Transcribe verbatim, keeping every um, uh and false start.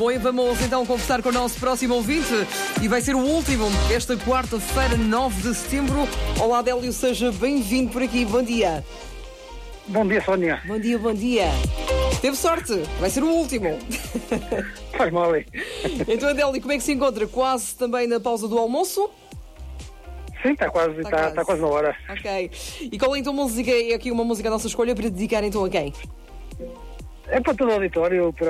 Bom, e vamos então conversar com o nosso próximo ouvinte e vai ser o último esta quarta-feira, nove de setembro. Olá, Adélio, seja bem-vindo por aqui. Bom dia. Bom dia, Sónia. Bom dia, bom dia. Teve sorte, vai ser o último. Faz mal aí. Então, Adélio, como é que se encontra? Quase também na pausa do almoço? Sim, está quase, Está tá, quase. tá quase na hora. Ok. E qual é então a música? É aqui uma música à nossa escolha para dedicar então a quem? É para todo o auditório, para